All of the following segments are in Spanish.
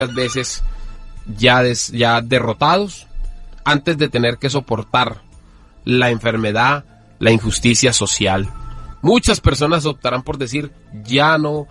veces ya derrotados antes de tener que soportar la enfermedad, la injusticia social. Muchas personas optarán por decir, ya no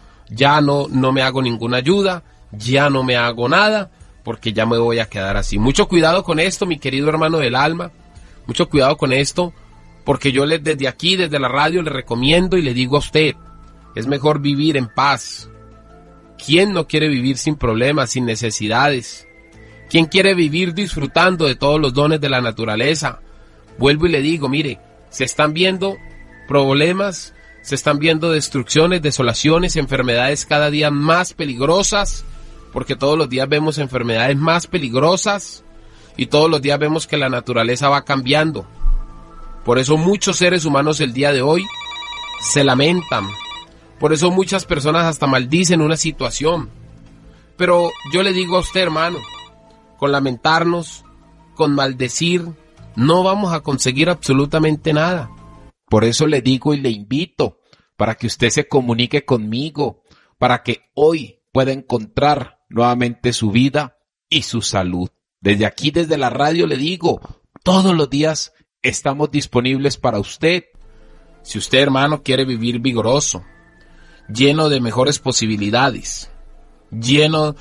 me hago ninguna ayuda, ya no me hago nada, porque ya me voy a quedar así. Mucho cuidado con esto, mi querido hermano del alma, mucho cuidado con esto, porque yo desde aquí, desde la radio, le recomiendo y le digo a usted, es mejor vivir en paz. ¿Quién no quiere vivir sin problemas, sin necesidades? ¿Quién quiere vivir disfrutando de todos los dones de la naturaleza? Vuelvo y le digo, mire, se están viendo problemas, se están viendo destrucciones, desolaciones, enfermedades cada día más peligrosas, porque todos los días vemos enfermedades más peligrosas y todos los días vemos que la naturaleza va cambiando. Por eso muchos seres humanos el día de hoy se lamentan. Por eso muchas personas hasta maldicen una situación. Pero yo le digo a usted, hermano, con lamentarnos, con maldecir, no vamos a conseguir absolutamente nada. Por eso le digo y le invito para que usted se comunique conmigo, para que hoy pueda encontrar nuevamente su vida y su salud. Desde aquí, desde la radio, le digo, todos los días estamos disponibles para usted. Si usted, hermano, quiere vivir vigoroso, lleno de mejores posibilidades, lleno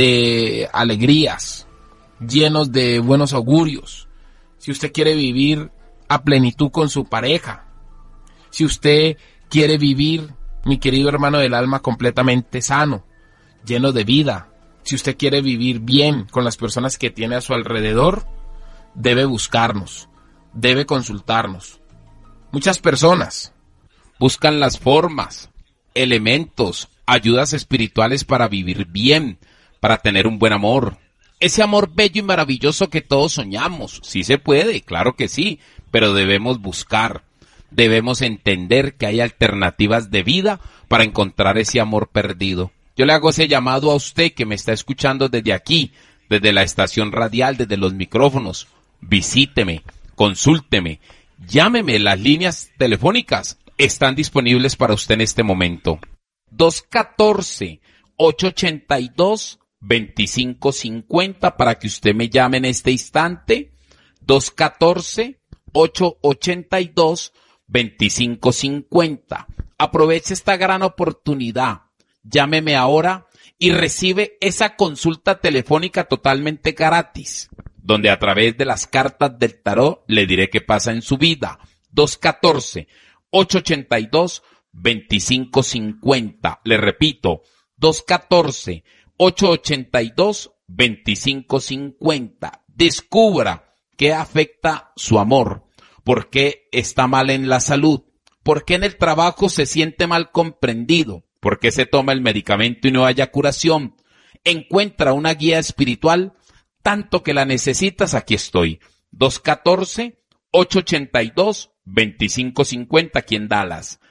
de alegrías, llenos de buenos augurios, si usted quiere vivir a plenitud con su pareja, si usted quiere vivir, mi querido hermano del alma, completamente sano, lleno de vida, si usted quiere vivir bien con las personas que tiene a su alrededor, debe buscarnos, debe consultarnos. Muchas personas buscan las formas, elementos, ayudas espirituales para vivir bien, para tener un buen amor. Ese amor bello y maravilloso que todos soñamos. Sí se puede, claro que sí, pero debemos buscar, debemos entender que hay alternativas de vida para encontrar ese amor perdido. Yo le hago ese llamado a usted que me está escuchando desde aquí, desde la estación radial, desde los micrófonos. Visíteme, consúlteme, llámeme, las líneas telefónicas están disponibles para usted en este momento. 214-882-2550 para que usted me llame en este instante. 214-882-2550. Aproveche esta gran oportunidad. Llámeme ahora y recibe esa consulta telefónica totalmente gratis, donde a través de las cartas del tarot le diré qué pasa en su vida. 214-882-2550. Le repito, 214-882-2550. Descubra qué afecta su amor, por qué está mal en la salud, por qué en el trabajo se siente mal comprendido, por qué se toma el medicamento y no haya curación. Encuentra una guía espiritual, tanto que la necesitas, aquí estoy. 214-882-2550 aquí en Dallas.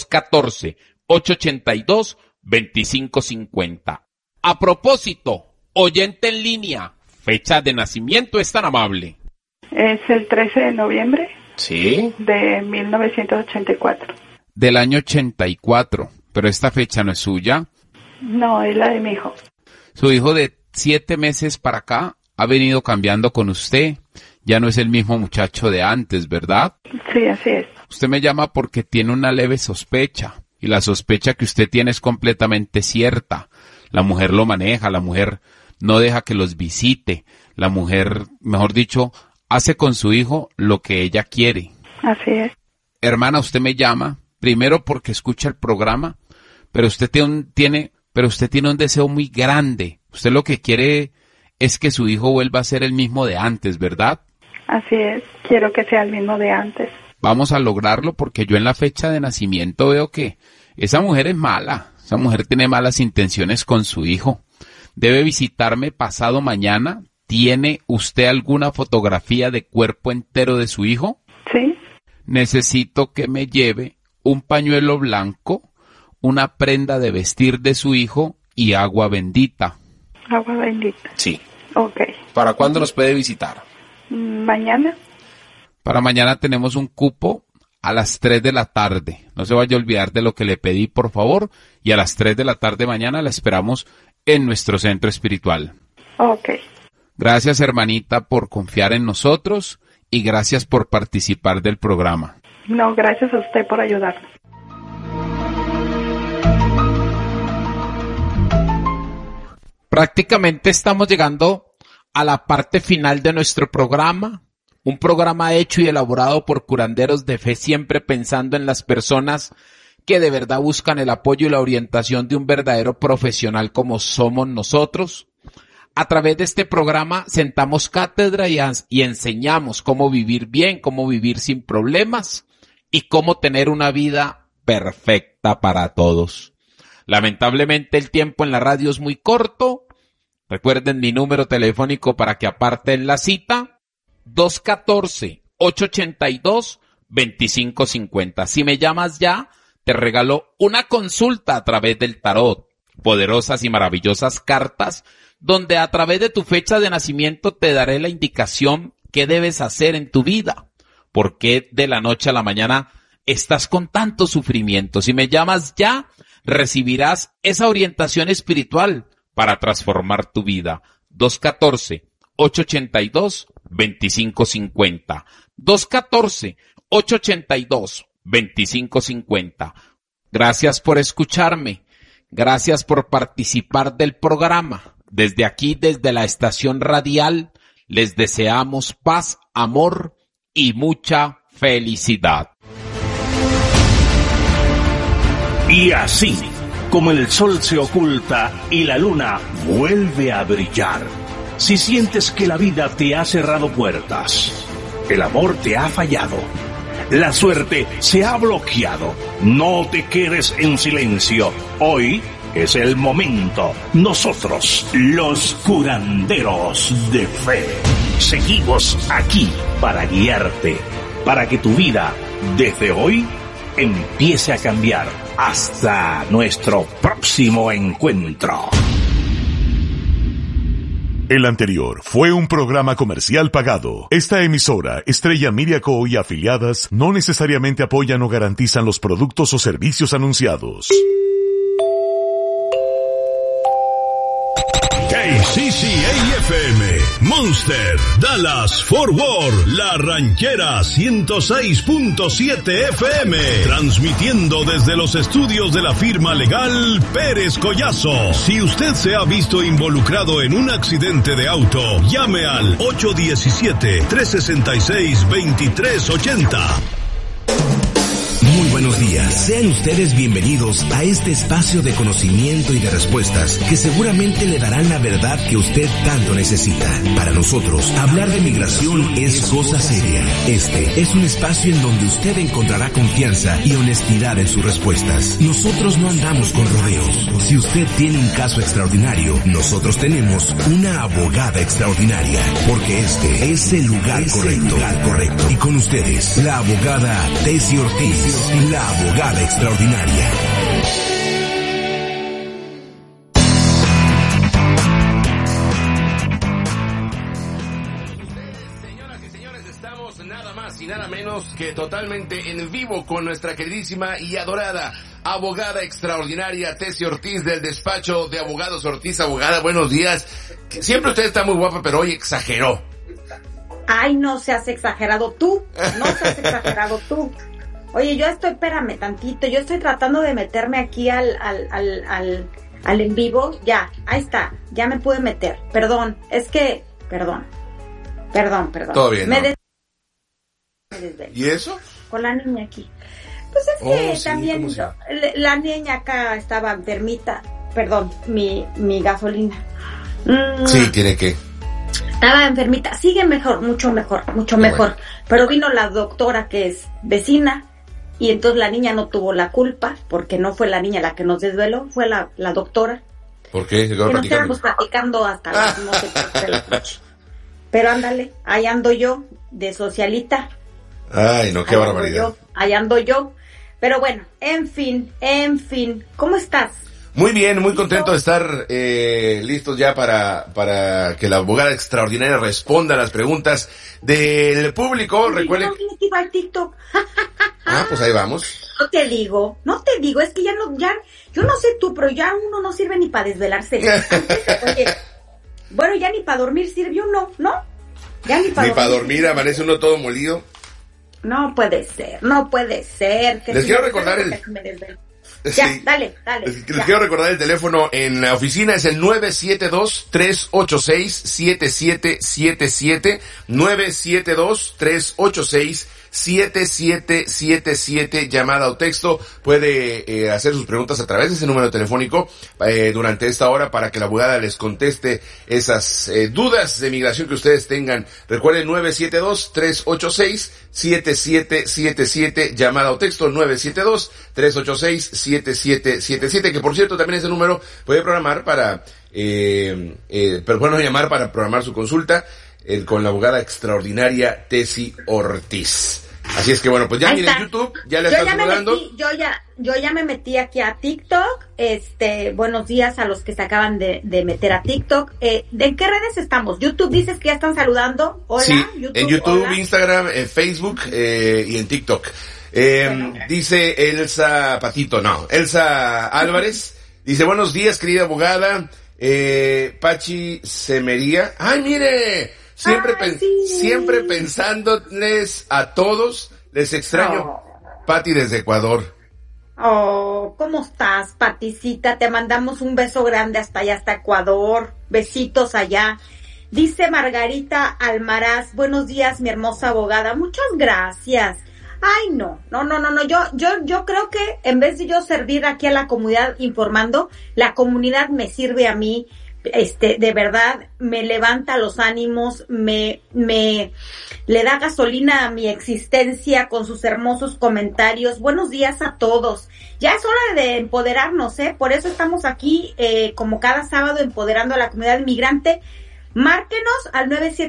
214-882-2550. A propósito, oyente en línea, fecha de nacimiento, es tan amable. Es el 13 de noviembre. Sí. De 1984. Del año 84, pero esta fecha no es suya. No, es la de mi hijo. Su hijo de 7 meses para acá ha venido cambiando con usted. Ya no es el mismo muchacho de antes, ¿verdad? Sí, así es. Usted me llama porque tiene una leve sospecha. Y la sospecha que usted tiene es completamente cierta. La mujer lo maneja, la mujer no deja que los visite. La mujer, mejor dicho, hace con su hijo lo que ella quiere. Así es. Hermana, usted me llama, primero porque escucha el programa, pero usted tiene un deseo muy grande. Usted lo que quiere es que su hijo vuelva a ser el mismo de antes, ¿verdad? Así es, quiero que sea el mismo de antes. Vamos a lograrlo porque yo en la fecha de nacimiento veo que esa mujer es mala. Esa mujer tiene malas intenciones con su hijo. Debe visitarme pasado mañana. ¿Tiene usted alguna fotografía de cuerpo entero de su hijo? Sí. Necesito que me lleve un pañuelo blanco, una prenda de vestir de su hijo y agua bendita. Agua bendita. Sí. Ok. ¿Para cuándo nos puede visitar? Mañana. Para mañana tenemos un cupo a las 3 de la tarde. No se vaya a olvidar de lo que le pedí, por favor. Y a las 3 de la tarde mañana la esperamos en nuestro centro espiritual. Ok. Gracias, hermanita, por confiar en nosotros y gracias por participar del programa. No, gracias a usted por ayudarnos. Prácticamente estamos llegando a la parte final de nuestro programa, un programa hecho y elaborado por curanderos de fe, siempre pensando en las personas que de verdad buscan el apoyo y la orientación de un verdadero profesional como somos nosotros. A través de este programa sentamos cátedra y enseñamos cómo vivir bien, cómo vivir sin problemas y cómo tener una vida perfecta para todos. Lamentablemente el tiempo en la radio es muy corto. Recuerden mi número telefónico para que aparten la cita, 214-882-2550. Si me llamas ya, te regalo una consulta a través del tarot, poderosas y maravillosas cartas, donde a través de tu fecha de nacimiento te daré la indicación qué debes hacer en tu vida. ¿Por qué de la noche a la mañana estás con tanto sufrimiento? Si me llamas ya, recibirás esa orientación espiritual para transformar tu vida. 214-882-2550. 214-882-2550. Gracias por escucharme. Gracias por participar del programa. Desde aquí, desde la estación radial, les deseamos paz, amor y mucha felicidad. Y así, como el sol se oculta y la luna vuelve a brillar, si sientes que la vida te ha cerrado puertas, el amor te ha fallado, la suerte se ha bloqueado, no te quedes en silencio. Hoy es el momento. Nosotros, los curanderos de fe, seguimos aquí para guiarte, para que tu vida, desde hoy, empiece a cambiar. Hasta nuestro próximo encuentro. El anterior fue un programa comercial pagado. Esta emisora, Estrella Media Co. y afiliadas, no necesariamente apoyan o garantizan los productos o servicios anunciados. KCCA-FM, Monster, Dallas, Fort Worth, La Ranchera 106.7 FM, transmitiendo desde los estudios de la firma legal Pérez Collazo. Si usted se ha visto involucrado en un accidente de auto, llame al 817-366-2380. Muy buenos días, sean ustedes bienvenidos a este espacio de conocimiento y de respuestas que seguramente le darán la verdad que usted tanto necesita. Para nosotros, hablar de migración es cosa seria. Este es un espacio en donde usted encontrará confianza y honestidad en sus respuestas. Nosotros no andamos con rodeos. Si usted tiene un caso extraordinario, nosotros tenemos una abogada extraordinaria, porque este es el lugar correcto. Y con ustedes, la abogada Tessie Ortiz. La abogada extraordinaria. Señoras y señores, estamos nada más y nada menos que totalmente en vivo con nuestra queridísima y adorada abogada extraordinaria Tessie Ortiz del despacho de abogados Ortiz. Abogada, buenos días. Siempre usted está muy guapa, pero hoy exageró. Ay, no seas exagerado tú. Oye, espérame tantito, yo estoy tratando de meterme aquí al en vivo. Ya, ahí está, ya me pude meter. Perdón. Perdón. Todo bien, ¿no? ¿Y eso? Con la niña aquí. Pues es que sí, también la niña acá estaba enfermita. Perdón, mi gasolina. Sí, ¿tiene qué? Estaba enfermita, sigue mejor, mucho mejor. Bueno. Pero vino la doctora que es vecina. Y entonces la niña no tuvo la culpa, porque no fue la niña la que nos desveló, fue la doctora. ¿Por qué? Que nos quedamos platicando hasta las no sé qué de la noche. Pero ándale, ahí ando yo, de socialita. Ay, no, qué barbaridad. Ahí ando yo. Pero bueno, en fin, ¿cómo estás? Muy bien, muy contento de estar listos ya para que la abogada extraordinaria responda a las preguntas del público. Recuerden. No, TikTok. Pues ahí vamos. No te digo, es que yo no sé tú, pero ya uno no sirve ni para desvelarse. Oye, bueno, ya ni para dormir sirve uno, ¿no? Ya ni para dormir amanece uno todo molido. No puede ser. Les quiero recordar Ya, dale. Les quiero recordar el teléfono en la oficina, es el 972-386-7777, 972-386-7777, llamada o texto. Puede hacer sus preguntas a través de ese número telefónico durante esta hora para que la abogada les conteste esas dudas de migración que ustedes tengan. Recuerden, 972-386-7777, llamada o texto, 972-386-7777, que por cierto también ese número puede programar para llamar para programar su consulta con la abogada extraordinaria Tessy Ortiz. Así es que bueno, pues ya miren YouTube, ya le están saludando. Yo ya me metí aquí a TikTok. Buenos días a los que se acaban de meter a TikTok. ¿De qué redes estamos? YouTube dices que ya están saludando. Hola, sí, YouTube, en YouTube, hola. Instagram, Facebook y en TikTok. Dice Elsa Álvarez, dice, buenos días, querida abogada, Pachi Semería. ¡Ay, mire! Siempre pensándoles a todos, les extraño. Pati desde Ecuador. Oh, ¿cómo estás, Paticita? Te mandamos un beso grande hasta allá, hasta Ecuador. Besitos allá. Dice Margarita Almaraz, buenos días, mi hermosa abogada. Muchas gracias. Ay, no. Yo creo que en vez de yo servir aquí a la comunidad informando, la comunidad me sirve a mí. De verdad, me levanta los ánimos, me le da gasolina a mi existencia con sus hermosos comentarios. Buenos días a todos. Ya es hora de empoderarnos, por eso estamos aquí, como cada sábado, empoderando a la comunidad inmigrante. Márquenos al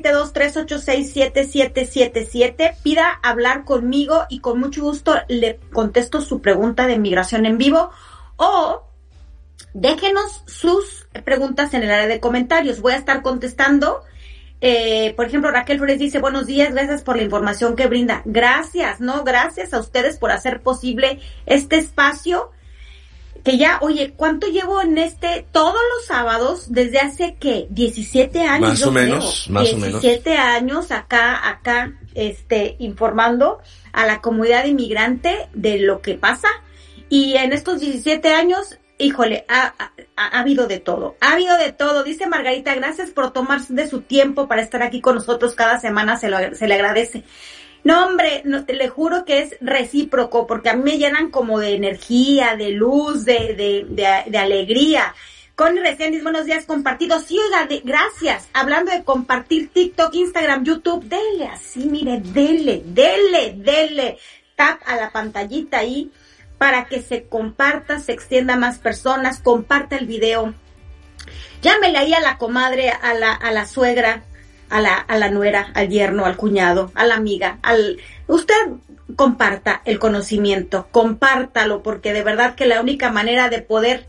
972-386-7777, pida hablar conmigo y con mucho gusto le contesto su pregunta de migración en vivo, o déjenos sus preguntas en el área de comentarios. Voy a estar contestando. Por ejemplo, Raquel Flores dice, buenos días, gracias por la información que brinda. Gracias a ustedes por hacer posible este espacio. Que ya, oye, ¿cuánto llevo en todos los sábados? Desde hace, ¿qué? 17 años. Más o menos. 17 años acá, informando a la comunidad inmigrante de lo que pasa. Y en estos 17 años, híjole, ha habido de todo. Dice Margarita, gracias por tomarse de su tiempo para estar aquí con nosotros cada semana, se le agradece. No, hombre, te le juro que es recíproco, porque a mí me llenan como de energía, de luz, de alegría. Connie Reséndiz, buenos días, compartidos. Sí, oiga, gracias. Hablando de compartir TikTok, Instagram, YouTube, dele así, mire, dele. Tap a la pantallita ahí para que se comparta, se extienda a más personas, comparta el video. Llámele ahí a la comadre, a la suegra, a la nuera, al yerno, al cuñado, a la amiga, usted comparta el conocimiento, compártalo, porque de verdad que la única manera de poder,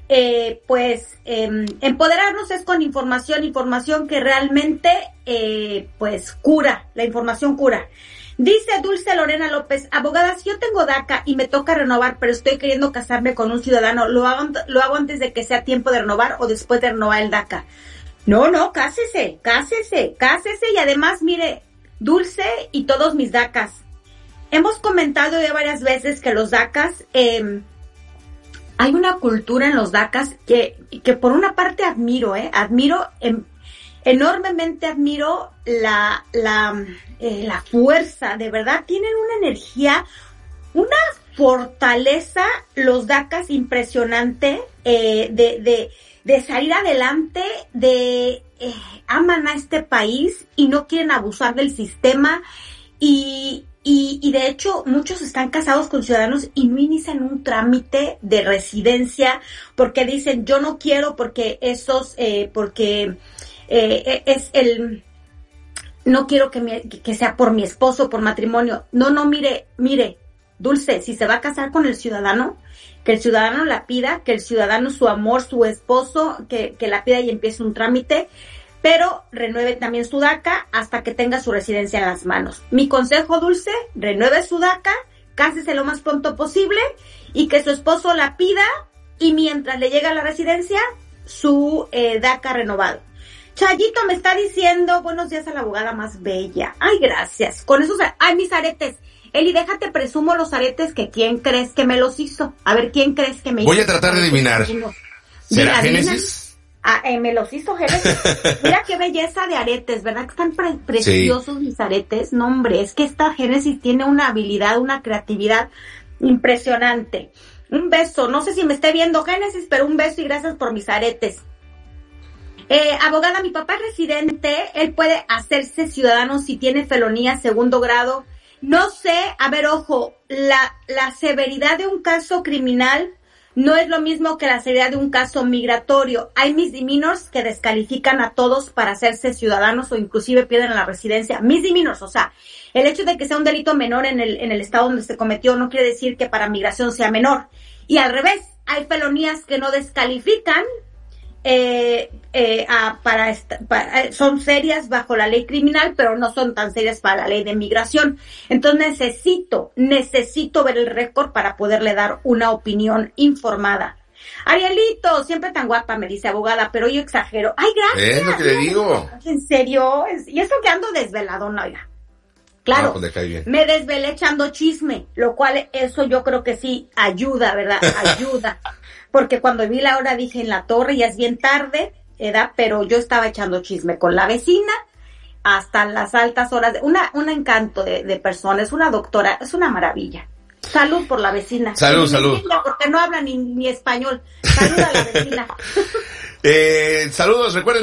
empoderarnos es con información que realmente, cura, la información cura. Dice Dulce Lorena López, abogada, si yo tengo DACA y me toca renovar, pero estoy queriendo casarme con un ciudadano, ¿lo hago antes de que sea tiempo de renovar o después de renovar el DACA? No, cásese, y además, mire, Dulce y todos mis DACAs, hemos comentado ya varias veces que los DACAs, hay una cultura en los DACAs que por una parte enormemente admiro la fuerza, de verdad, tienen una energía, una fortaleza, los DACAs impresionante, de salir adelante, aman a este país y no quieren abusar del sistema y de hecho muchos están casados con ciudadanos y no inician un trámite de residencia porque dicen yo no quiero porque no quiero que sea por mi esposo, por matrimonio. No, mire, Dulce, si se va a casar con el ciudadano, que el ciudadano la pida, que el ciudadano, su amor, su esposo, que la pida y empiece un trámite, pero renueve también su DACA hasta que tenga su residencia en las manos. Mi consejo, Dulce, renueve su DACA, cásese lo más pronto posible y que su esposo la pida y mientras le llega a la residencia, su DACA renovado. Chayito me está diciendo, buenos días a la abogada más bella. Ay, gracias. Con esos, ay, mis aretes. Eli, déjate presumo los aretes que quién crees que me los hizo. A ver, ¿quién crees que me hizo? Voy a tratar de adivinar. ¿Será Génesis? Me los hizo Génesis. Mira qué belleza de aretes, ¿verdad? Que están preciosos sí. Mis aretes. No, hombre, es que esta Génesis tiene una habilidad, una creatividad impresionante. Un beso. No sé si me esté viendo Génesis, pero un beso y gracias por mis aretes. Abogada, mi papá es residente. Él puede hacerse ciudadano si tiene felonía segundo grado. No sé, a ver, ojo, la severidad de un caso criminal no es lo mismo que la severidad de un caso migratorio. Hay misdemeanors que descalifican a todos para hacerse ciudadanos o inclusive pierden la residencia. Misdemeanors, o sea, el hecho de que sea un delito menor en el estado donde se cometió no quiere decir que para migración sea menor. Y al revés, hay felonías que no descalifican, son serias bajo la ley criminal, pero no son tan serias para la ley de migración. Entonces necesito ver el récord para poderle dar una opinión informada. Arielito, siempre tan guapa, me dice abogada, pero yo exagero. Ay, gracias. Es lo que le digo. ¿En serio? Y eso que ando desveladona, oiga. Claro, pues le cae bien. Me desvelé echando chisme, lo cual eso yo creo que sí ayuda, ¿verdad? Ayuda. Porque cuando vi la hora dije en la torre, ya es bien tarde, ¿verdad? Pero yo estaba echando chisme con la vecina hasta las altas horas. Un encanto de persona, es una doctora, es una maravilla. Salud por la vecina. Salud, que salud. Porque no habla ni español. Salud a la vecina. Saludos, recuerden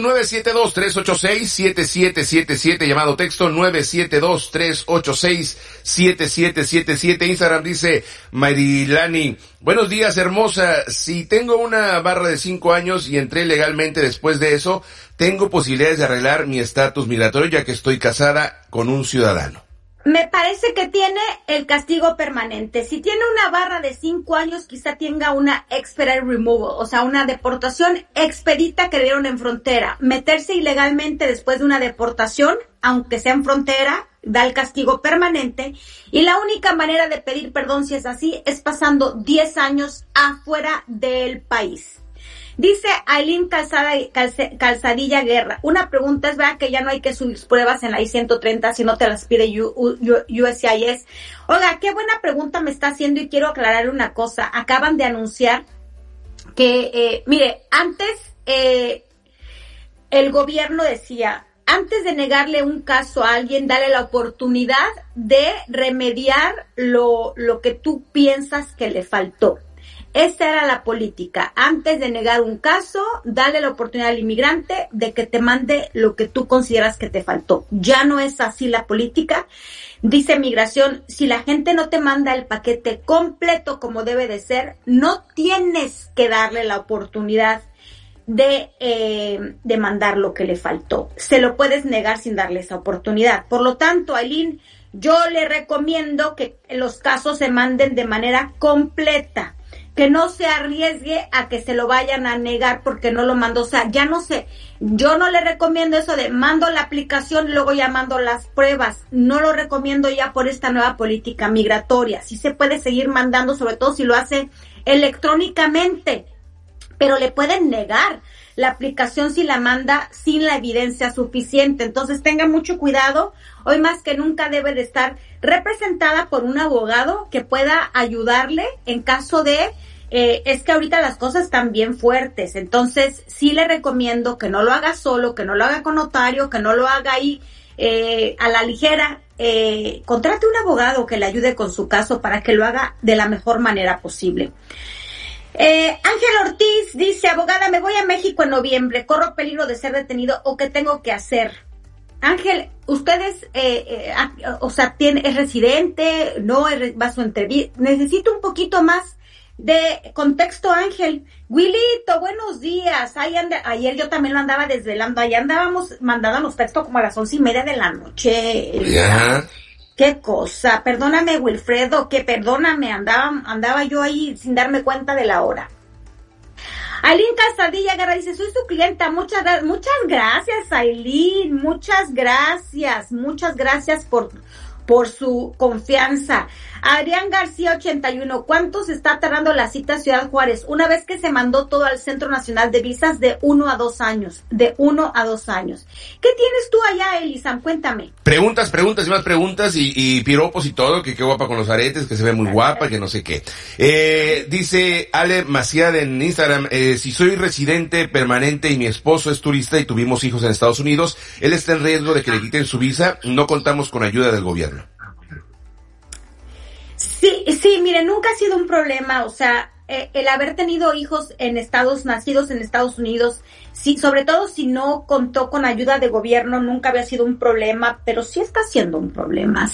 972-386-7777, llamado texto 972-386-7777, Instagram dice Marilani, buenos días hermosa, si tengo una barra de 5 años y entré legalmente después de eso, tengo posibilidades de arreglar mi estatus migratorio ya que estoy casada con un ciudadano. Me parece que tiene el castigo permanente. Si tiene una barra de 5 años, quizá tenga una expedited removal, o sea, una deportación expedita que le dieron en frontera. Meterse ilegalmente después de una deportación, aunque sea en frontera, da el castigo permanente. Y la única manera de pedir perdón, si es así, es pasando 10 años afuera del país. Dice Aileen Calzadilla Guerra, una pregunta, ¿es verdad que ya no hay que subir pruebas en la I-130 si no te las pide USCIS? Oiga, qué buena pregunta me está haciendo y quiero aclarar una cosa. Acaban de anunciar que, mire, antes el gobierno decía, antes de negarle un caso a alguien, dale la oportunidad de remediar lo que tú piensas que le faltó. Esa era la política. Antes de negar un caso, dale la oportunidad al inmigrante de que te mande lo que tú consideras que te faltó. Ya no es así la política. Dice Migración, si la gente no te manda el paquete completo como debe de ser, no tienes que darle la oportunidad de mandar lo que le faltó. Se lo puedes negar sin darle esa oportunidad. Por lo tanto, Aileen, yo le recomiendo que los casos se manden de manera completa. Que no se arriesgue a que se lo vayan a negar porque no lo mandó. O sea, ya no sé, yo no le recomiendo eso de mando la aplicación y luego ya mando las pruebas. No lo recomiendo ya por esta nueva política migratoria. Sí se puede seguir mandando, sobre todo si lo hace electrónicamente, pero le pueden negar la aplicación si la manda sin la evidencia suficiente. Entonces tenga mucho cuidado. Hoy más que nunca debe de estar representada por un abogado que pueda ayudarle en caso de es que ahorita las cosas están bien fuertes. Entonces sí le recomiendo que no lo haga solo, que no lo haga con notario, que no lo haga ahí a la ligera. Contrate un abogado que le ayude con su caso para que lo haga de la mejor manera posible. Ángel Ortiz dice, abogada, me voy a México en noviembre, corro peligro de ser detenido o qué tengo que hacer. Ángel, ustedes, o sea, es residente, no va a su entrevista, necesito un poquito más de contexto, Ángel. Wilito, buenos días. Ayer yo también lo andaba desvelando, ahí andábamos mandándonos texto como a las 11:30 de la noche. Ya. Qué cosa, perdóname Wilfredo, perdóname, andaba yo ahí sin darme cuenta de la hora. Aileen Casadilla Guerra dice, soy su clienta, muchas gracias Aileen, muchas gracias por su confianza. Adrián García 81, ¿cuánto se está tardando la cita a Ciudad Juárez? Una vez que se mandó todo al Centro Nacional de Visas, de 1 a 2 años. De 1 a 2 años. ¿Qué tienes tú allá, Elisam? Cuéntame. Preguntas y más preguntas y piropos y todo, que qué guapa con los aretes, que se ve muy guapa, que no sé qué. Dice Ale Maciad en Instagram, si soy residente permanente y mi esposo es turista y tuvimos hijos en Estados Unidos, él está en riesgo de que le quiten su visa, no contamos con ayuda del gobierno. Sí, mire, nunca ha sido un problema, o sea, el haber tenido hijos nacidos en Estados Unidos, sí, sobre todo si no contó con ayuda de gobierno, nunca había sido un problema, pero sí está siendo un problema,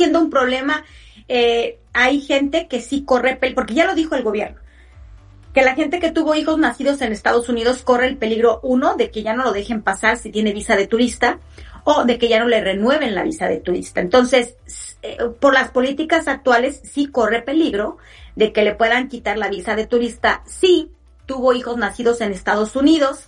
hay gente que sí corre porque ya lo dijo el gobierno, que la gente que tuvo hijos nacidos en Estados Unidos corre el peligro, uno, de que ya no lo dejen pasar si tiene visa de turista, o de que ya no le renueven la visa de turista. Entonces, por las políticas actuales, sí corre peligro de que le puedan quitar la visa de turista si tuvo hijos nacidos en Estados Unidos,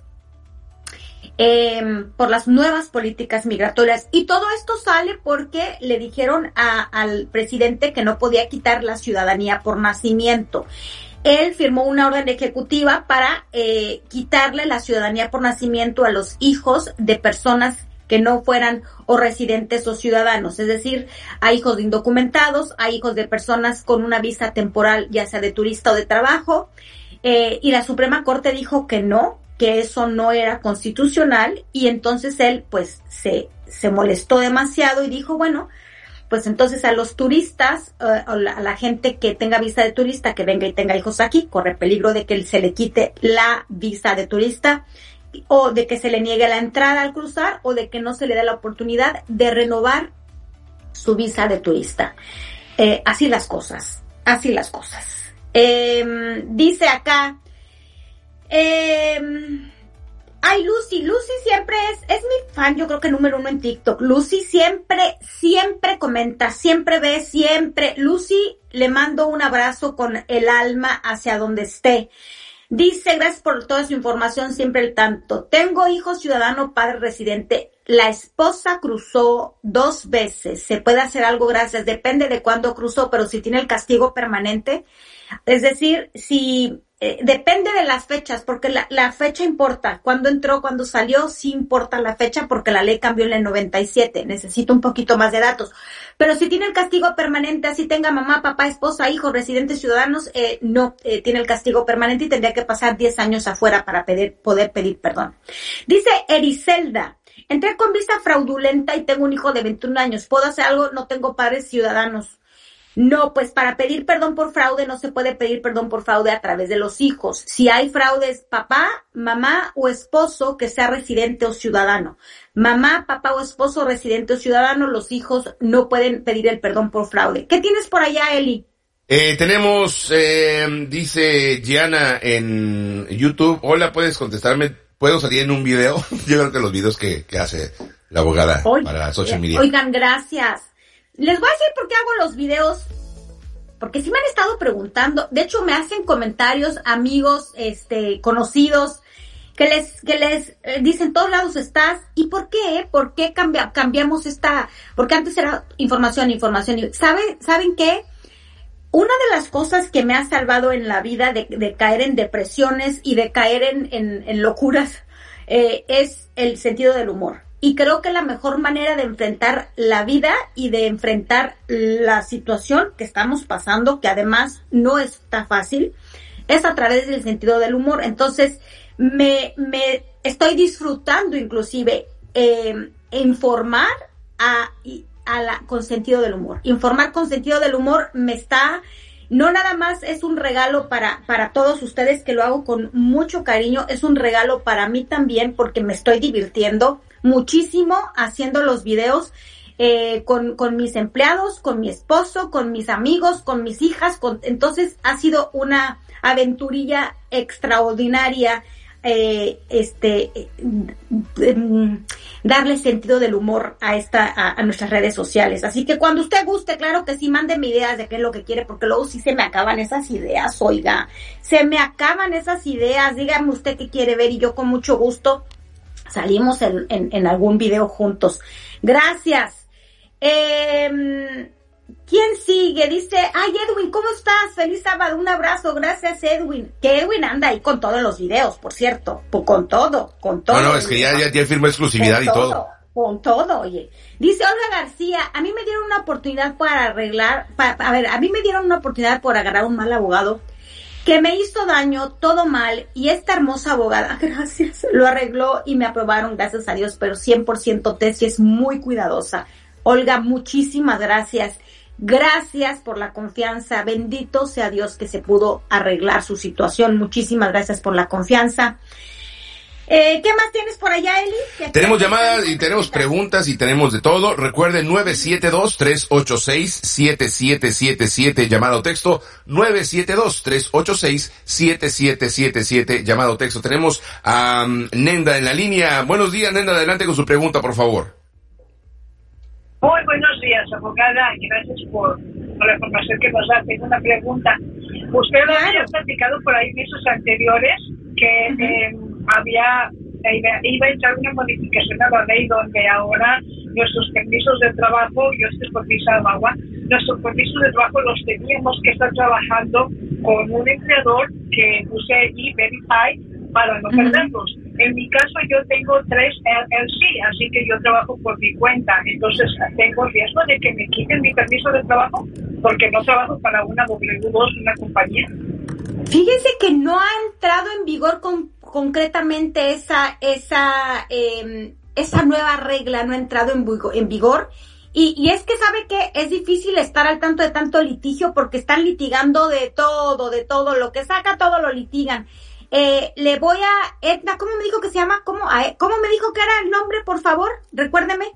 por las nuevas políticas migratorias. Y todo esto sale porque le dijeron al presidente que no podía quitar la ciudadanía por nacimiento. Él firmó una orden ejecutiva para quitarle la ciudadanía por nacimiento a los hijos de personas que no fueran o residentes o ciudadanos, es decir, a hijos de indocumentados, a hijos de personas con una visa temporal, ya sea de turista o de trabajo, y la Suprema Corte dijo que no, que eso no era constitucional, y entonces él pues se molestó demasiado y dijo, bueno, pues entonces a los turistas, a la gente que tenga visa de turista, que venga y tenga hijos aquí, corre peligro de que se le quite la visa de turista, o de que se le niegue la entrada al cruzar, o de que no se le dé la oportunidad de renovar su visa de turista. Así las cosas. Dice acá, Lucy siempre es mi fan, yo creo que número 1 en TikTok. Lucy siempre comenta, siempre ve, siempre. Lucy, le mando un abrazo con el alma hacia donde esté. Dice, gracias por toda su información, siempre el tanto. Tengo hijo ciudadano, padre residente. La esposa cruzó 2 veces. ¿Se puede hacer algo? Gracias. Depende de cuándo cruzó, pero si tiene el castigo permanente, es decir, si depende de las fechas, porque la fecha importa. Cuándo entró, cuándo salió, sí importa la fecha, porque la ley cambió en el 97. Necesito un poquito más de datos. Pero si tiene el castigo permanente, así tenga mamá, papá, esposa, hijos, residentes, ciudadanos, no tiene el castigo permanente y tendría que pasar 10 años afuera para poder pedir perdón. Dice Ericelda, entré con visa fraudulenta y tengo un hijo de 21 años. ¿Puedo hacer algo? No tengo padres ciudadanos. No, pues para pedir perdón por fraude no se puede pedir perdón por fraude a través de los hijos. Si hay fraudes, papá, mamá o esposo que sea residente o ciudadano. Mamá, papá o esposo residente o ciudadano, los hijos no pueden pedir el perdón por fraude. ¿Qué tienes por allá, Eli? Tenemos, dice Gianna en YouTube, hola, ¿puedes contestarme? ¿Puedo salir en un video? Yo creo que los videos que hace la abogada para social media. Oigan, gracias. Les voy a decir por qué hago los videos, porque sí me han estado preguntando, de hecho me hacen comentarios amigos, conocidos, que les dicen, todos lados estás, ¿y por qué? ¿Por qué cambiamos porque antes era información, ¿saben qué? Una de las cosas que me ha salvado en la vida de caer en depresiones y de caer en locuras, es el sentido del humor. Y creo que la mejor manera de enfrentar la vida y de enfrentar la situación que estamos pasando, que además no está fácil, es a través del sentido del humor. Entonces, me estoy disfrutando inclusive informar con sentido del humor. Informar con sentido del humor no nada más es un regalo para todos ustedes, que lo hago con mucho cariño, es un regalo para mí también, porque me estoy divirtiendo muchísimo haciendo los videos con mis empleados, con mi esposo, con mis amigos, con mis hijas. Entonces ha sido una aventurilla extraordinaria darle sentido del humor a nuestras redes sociales. Así que cuando usted guste, claro que sí, mándeme ideas de qué es lo que quiere, porque luego sí se me acaban esas ideas, oiga, se me acaban esas ideas. Dígame usted qué quiere ver y yo con mucho gusto salimos en algún video juntos. Gracias. ¿Quién sigue? Dice, ay, Edwin, ¿cómo estás? Feliz sábado, un abrazo, gracias, Edwin. Que Edwin anda ahí con todo en los videos, por cierto, con todo. No, es que ya firmó exclusividad y todo. Con todo, oye. Dice Olga García, a mí me dieron una oportunidad para arreglar, a mí me dieron una oportunidad por agarrar un mal abogado que me hizo daño, todo mal, y esta hermosa abogada, gracias, lo arregló y me aprobaron, gracias a Dios, pero 100% Tessie es muy cuidadosa. Olga, muchísimas gracias. Gracias por la confianza. Bendito sea Dios que se pudo arreglar su situación. Muchísimas gracias por la confianza. ¿Qué más tienes por allá, Eli? Tenemos llamadas y tenemos preguntas y tenemos de todo. Recuerden 972-386-7777, llamado texto. 972-386-7777, llamado texto. Tenemos a Nenda en la línea. Buenos días, Nenda, adelante con su pregunta, por favor. Muy buenos días, abogada. Gracias por la información que nos da. Tengo una pregunta. Usted había platicado por ahí meses anteriores que iba a entrar una modificación a la ley donde ahora nuestros permisos de trabajo, yo estoy por visa de agua, nuestros permisos de trabajo los teníamos que estar trabajando con un empleador que use E-Verify para no perderlos. En mi caso yo tengo 3 LLC, así que yo trabajo por mi cuenta, entonces tengo riesgo de que me quiten mi permiso de trabajo porque no trabajo para una W2, una compañía. Fíjense que no ha entrado en vigor concretamente esa nueva regla, no ha entrado en vigor. Y es que sabe que es difícil estar al tanto de tanto litigio porque están litigando de todo, lo que saca todo lo litigan. Le voy a Edna, ¿cómo me dijo que se llama? ¿Cómo me dijo que era el nombre, por favor? Recuérdeme.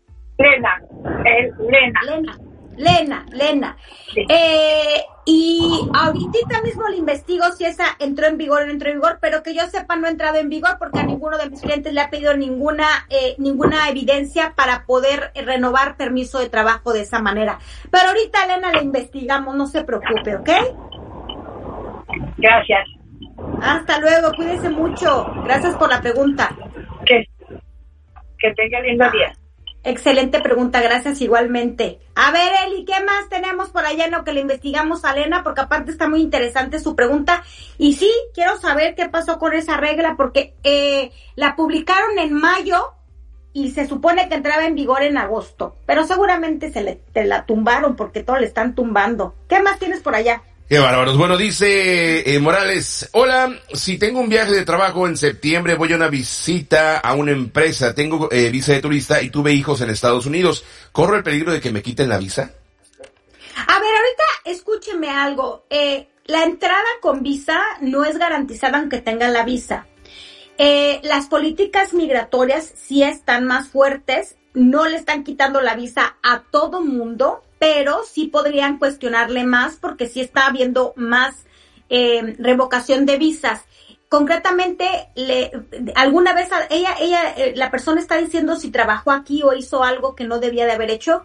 Lena. Sí. Y ahorita mismo le investigo si esa entró en vigor o no entró en vigor, pero que yo sepa no ha entrado en vigor porque a ninguno de mis clientes le ha pedido ninguna evidencia para poder renovar permiso de trabajo de esa manera. Pero ahorita, Lena, le investigamos, no se preocupe, ¿ok? Gracias. Hasta luego, cuídese mucho. Gracias por la pregunta. Que tenga lindo día. Excelente pregunta, gracias igualmente. A ver, Eli, ¿qué más tenemos por allá en lo que le investigamos a Lena? Porque aparte está muy interesante su pregunta. Y sí, quiero saber qué pasó con esa regla, porque la publicaron en mayo y se supone que entraba en vigor en agosto. Pero seguramente te la tumbaron porque todo le están tumbando. ¿Qué más tienes por allá? Qué bárbaros. Bueno, dice Morales, hola, si tengo un viaje de trabajo en septiembre, voy a una visita a una empresa, tengo visa de turista y tuve hijos en Estados Unidos, ¿corro el peligro de que me quiten la visa? A ver, ahorita escúcheme algo, la entrada con visa no es garantizada aunque tengan la visa. Las políticas migratorias sí están más fuertes, no le están quitando la visa a todo mundo, pero sí podrían cuestionarle más porque sí está habiendo más revocación de visas. Concretamente, alguna vez la persona está diciendo si trabajó aquí o hizo algo que no debía de haber hecho.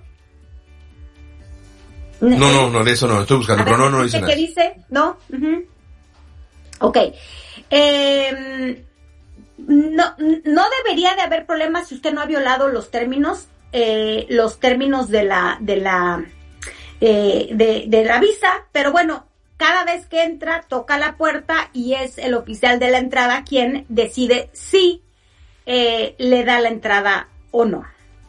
No, de eso no, estoy buscando, pero no dice nada. ¿Qué dice? ¿No? Uh-huh. Ok. No debería de haber problemas si usted no ha violado los términos de la visa, pero bueno, cada vez que entra toca la puerta y es el oficial de la entrada quien decide si le da la entrada o no.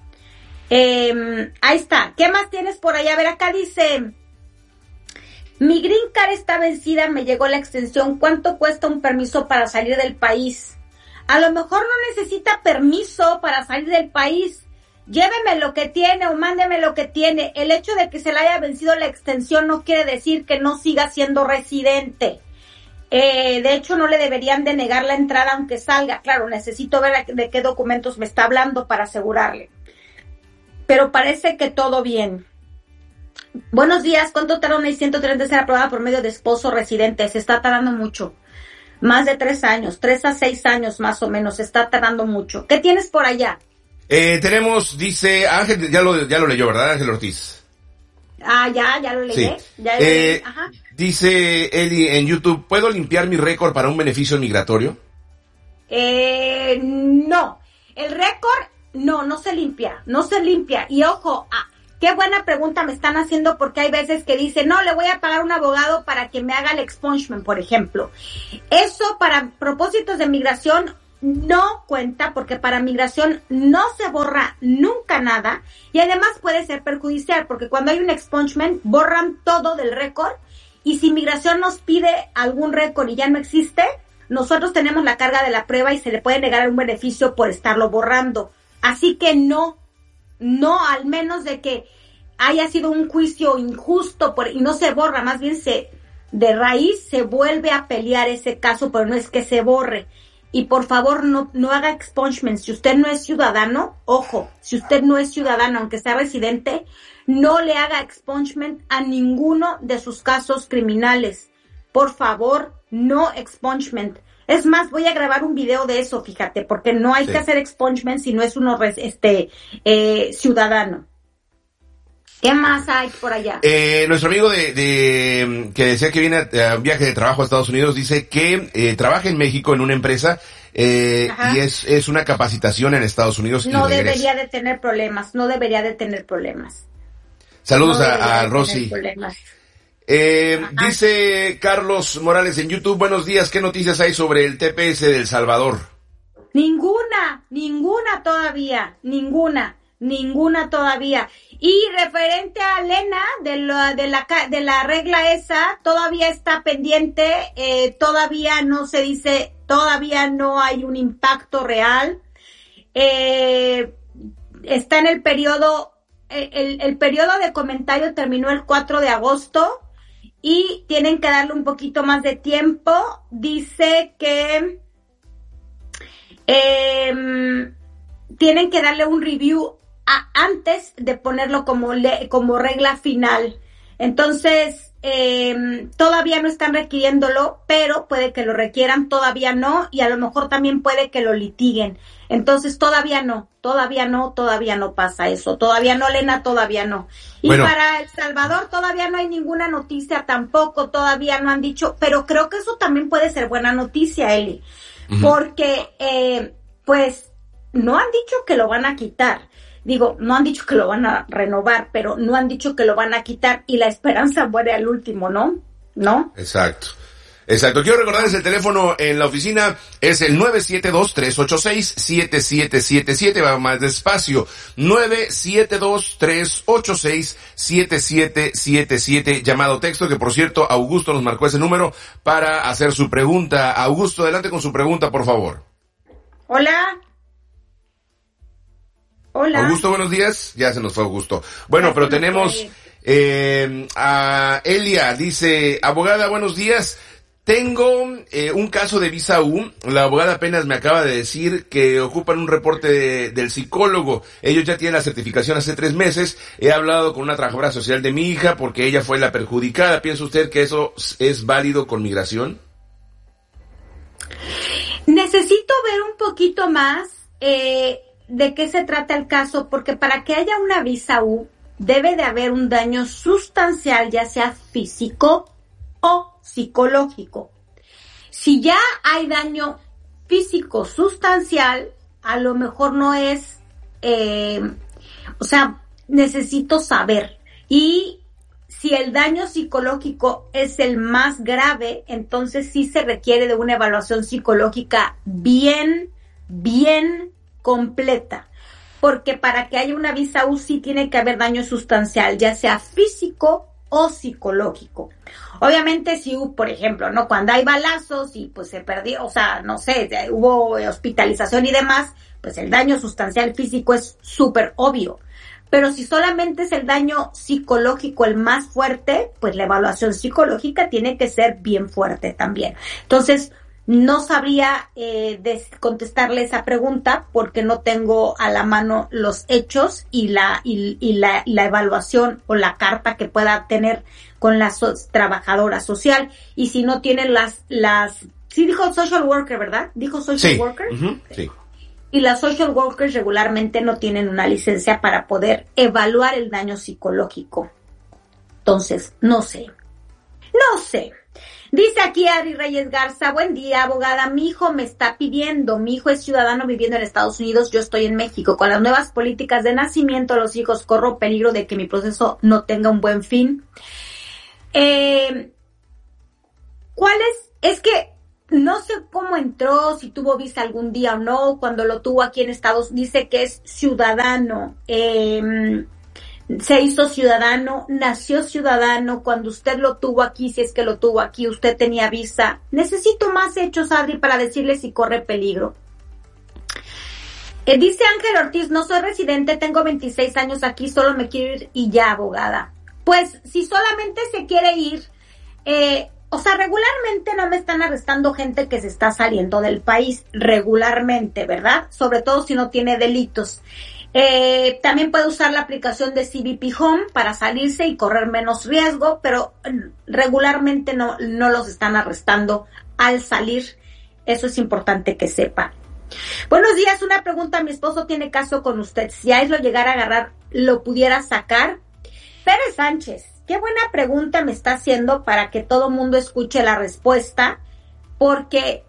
Ahí está. ¿Qué más tienes por allá? A ver, acá dice: mi green card está vencida, me llegó la extensión. ¿Cuánto cuesta un permiso para salir del país? A lo mejor no necesita permiso para salir del país. Lléveme lo que tiene o mándeme lo que tiene. El hecho de que se le haya vencido la extensión no quiere decir que no siga siendo residente. De hecho, no le deberían de negar la entrada aunque salga. Claro, necesito ver de qué documentos me está hablando para asegurarle. Pero parece que todo bien. Buenos días. ¿Cuánto tarda una I-130 en ser aprobada por medio de esposo residente? Se está tardando mucho. Más de 3 años. 3 a 6 años más o menos. Se está tardando mucho. ¿Qué tienes por allá? Tenemos, dice Ángel, ya lo leyó, ¿verdad, Ángel Ortiz? Ah, ya lo leí. Sí. Ya lo leí. Ajá. Dice Eli en YouTube, ¿puedo limpiar mi récord para un beneficio migratorio? No. El récord, no se limpia. Y ojo, Qué buena pregunta me están haciendo, porque hay veces que dicen, no, le voy a pagar a un abogado para que me haga el expungement, por ejemplo. Eso para propósitos de migración no cuenta, porque para migración no se borra nunca nada, y además puede ser perjudicial, porque cuando hay un expungement borran todo del récord, y si migración nos pide algún récord y ya no existe, nosotros tenemos la carga de la prueba y se le puede negar un beneficio por estarlo borrando. Así que no, al menos de que haya sido un juicio injusto y no se borra, más bien de raíz se vuelve a pelear ese caso, pero no es que se borre. Y por favor no haga expungement. Si usted no es ciudadano, ojo, si usted no es ciudadano, aunque sea residente, no le haga expungement a ninguno de sus casos criminales. Por favor, no expungement. Es más, voy a grabar un video de eso, fíjate, porque no hay que hacer expungement si no es uno ciudadano. ¿Qué más hay por allá? Nuestro amigo que decía que viene a un viaje de trabajo a Estados Unidos dice que trabaja en México en una empresa y es una capacitación en Estados Unidos. No debería de tener problemas, Saludos a Rosy. Dice Carlos Morales en YouTube, buenos días, ¿qué noticias hay sobre el TPS de El Salvador? Ninguna todavía. Y referente a Elena, de la regla esa, todavía está pendiente, todavía no se dice, todavía no hay un impacto real. Está en el periodo, el periodo de comentario terminó el 4 de agosto y tienen que darle un poquito más de tiempo. Dice que tienen que darle un review antes de ponerlo como regla final. Entonces, todavía no están requiriéndolo, pero puede que lo requieran, todavía no, y a lo mejor también puede que lo litiguen. Entonces, todavía no pasa eso. Todavía no, Elena, todavía no. Y para El Salvador todavía no hay ninguna noticia tampoco, todavía no han dicho, pero creo que eso también puede ser buena noticia, Eli, porque, pues, no han dicho que lo van a quitar. Digo, no han dicho que lo van a renovar, pero no han dicho que lo van a quitar y la esperanza muere al último, ¿no? Exacto. Quiero recordarles el teléfono en la oficina, es el 972-386-7777, va más despacio, 972-386-7777, llamado texto, que por cierto, Augusto nos marcó ese número para hacer su pregunta. Augusto, adelante con su pregunta, por favor. Hola. Augusto, buenos días. Ya se nos fue Augusto. Bueno, pero tenemos a Elia. Dice, abogada, buenos días. Tengo un caso de visa U. La abogada apenas me acaba de decir que ocupan un reporte del psicólogo. Ellos ya tienen la certificación hace 3 meses. He hablado con una trabajadora social de mi hija porque ella fue la perjudicada. ¿Piensa usted que eso es válido con migración? Necesito ver un poquito más de qué se trata el caso, porque para que haya una visa U debe de haber un daño sustancial, ya sea físico o psicológico. Si ya hay daño físico sustancial, a lo mejor no es, necesito saber. Y si el daño psicológico es el más grave, entonces sí se requiere de una evaluación psicológica bien completa, porque para que haya una visa U sí tiene que haber daño sustancial, ya sea físico o psicológico. Obviamente si por ejemplo, ¿no? Cuando hay balazos y pues se perdió, hubo hospitalización y demás, pues el daño sustancial físico es súper obvio. Pero si solamente es el daño psicológico el más fuerte, pues la evaluación psicológica tiene que ser bien fuerte también. Entonces, no sabría contestarle esa pregunta porque no tengo a la mano los hechos y la evaluación o la carta que pueda tener con la trabajadora social. Y si no tienen sí dijo social worker, ¿verdad? ¿Dijo social worker? Sí. Y las social workers regularmente no tienen una licencia para poder evaluar el daño psicológico. Entonces, no sé. Dice aquí Adri Reyes Garza, buen día, abogada, mi hijo me está pidiendo, mi hijo es ciudadano viviendo en Estados Unidos, yo estoy en México, con las nuevas políticas de nacimiento, los hijos corro peligro de que mi proceso no tenga un buen fin. ¿Cuál es? Es que no sé cómo entró, si tuvo visa algún día o no, cuando lo tuvo aquí en Estados Unidos, dice que es ciudadano, se hizo ciudadano, nació ciudadano, cuando usted lo tuvo aquí, si es que lo tuvo aquí, usted tenía visa. Necesito más hechos, Adri, para decirle si corre peligro. Dice Ángel Ortiz, no soy residente, tengo 26 años aquí, solo me quiero ir y ya, abogada. Pues, si solamente se quiere ir, o sea, regularmente no me están arrestando gente que se está saliendo del país, regularmente, ¿verdad? Sobre todo si no tiene delitos. También puede usar la aplicación de CBP Home para salirse y correr menos riesgo, pero regularmente no los están arrestando al salir. Eso es importante que sepa. Buenos días, una pregunta. Mi esposo tiene caso con usted. Si a él lo llegara a agarrar, ¿lo pudiera sacar? Pérez Sánchez, qué buena pregunta me está haciendo para que todo mundo escuche la respuesta, porque,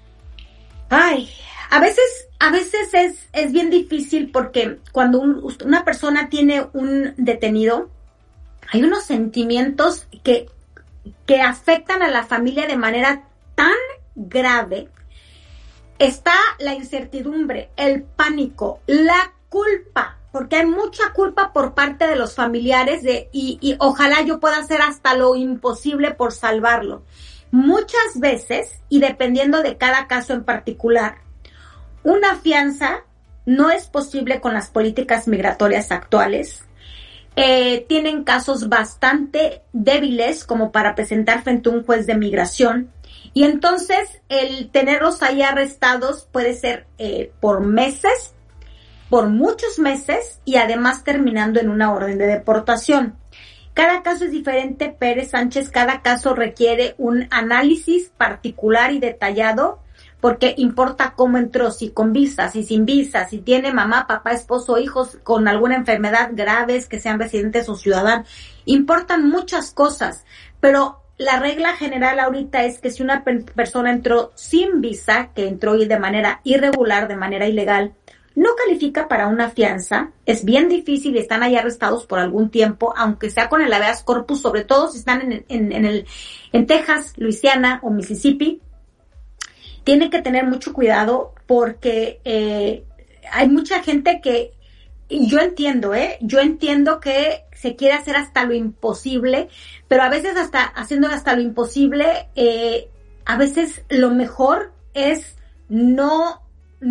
a veces es bien difícil porque cuando una persona tiene un detenido, hay unos sentimientos que afectan a la familia de manera tan grave. Está la incertidumbre, el pánico, la culpa, porque hay mucha culpa por parte de los familiares y ojalá yo pueda hacer hasta lo imposible por salvarlo. Muchas veces, y dependiendo de cada caso en particular, una fianza no es posible con las políticas migratorias actuales. Tienen casos bastante débiles como para presentar frente a un juez de migración. Y entonces el tenerlos ahí arrestados puede ser por meses, por muchos meses y además terminando en una orden de deportación. Cada caso es diferente, Pérez Sánchez, cada caso requiere un análisis particular y detallado porque importa cómo entró, si con visa, si sin visa, si tiene mamá, papá, esposo, hijos con alguna enfermedad graves, que sean residentes o ciudadanos. Importan muchas cosas, pero la regla general ahorita es que si una persona entró sin visa, que entró de manera irregular, de manera ilegal, no califica para una fianza, es bien difícil y están ahí arrestados por algún tiempo, aunque sea con el habeas corpus, sobre todo si están en Texas, Luisiana o Mississippi. Tienen que tener mucho cuidado porque hay mucha gente que, y yo entiendo que se quiere hacer hasta lo imposible, pero a veces haciendo hasta lo imposible, a veces lo mejor es no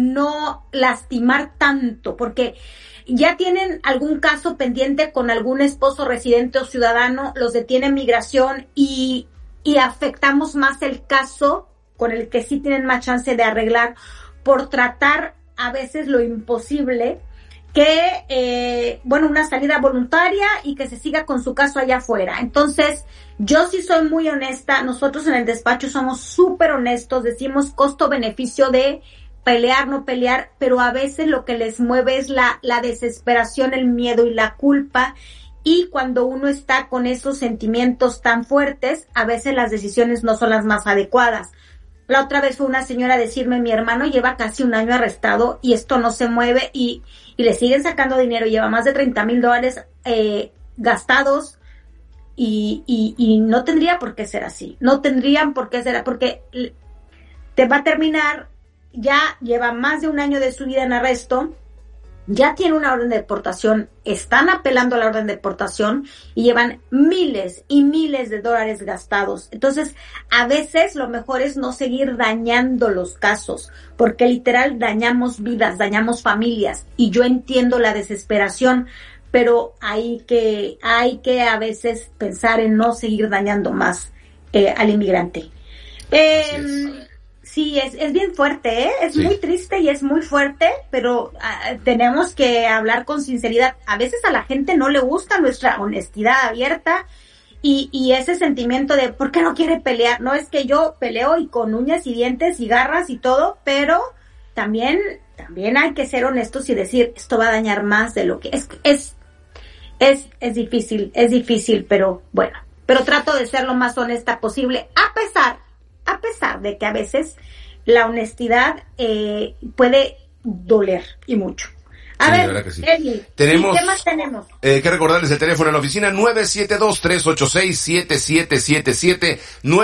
lastimar tanto, porque ya tienen algún caso pendiente con algún esposo residente o ciudadano, los detiene migración y afectamos más el caso con el que sí tienen más chance de arreglar por tratar a veces lo imposible, que, una salida voluntaria y que se siga con su caso allá afuera. Entonces, yo sí soy muy honesta, nosotros en el despacho somos súper honestos, decimos costo-beneficio de pelear, no pelear, pero a veces lo que les mueve es la desesperación, el miedo y la culpa, y cuando uno está con esos sentimientos tan fuertes, a veces las decisiones no son las más adecuadas. La otra vez fue una señora a decirme, mi hermano lleva casi un año arrestado y esto no se mueve y le siguen sacando dinero, lleva más de $30,000 gastados y no tendría por qué ser así, no tendrían por qué ser, porque te va a terminar, ya lleva más de un año de su vida en arresto, ya tiene una orden de deportación, están apelando a la orden de deportación y llevan miles y miles de dólares gastados. Entonces, a veces lo mejor es no seguir dañando los casos, porque literal dañamos vidas, dañamos familias, y yo entiendo la desesperación, pero hay que a veces pensar en no seguir dañando más al inmigrante. Sí, es bien fuerte, es sí. Muy triste y es muy fuerte, pero tenemos que hablar con sinceridad. A veces a la gente no le gusta nuestra honestidad abierta y ese sentimiento de ¿por qué no quiere pelear? No, es que yo peleo y con uñas y dientes y garras y todo, pero también hay que ser honestos y decir esto va a dañar más de lo que es difícil, pero bueno. pero trato de ser lo más honesta posible, a pesar de que a veces la honestidad puede doler y mucho. A ver, sí. Eli, tenemos, ¿qué más tenemos? Que recordarles el teléfono en la oficina 972-386-7777,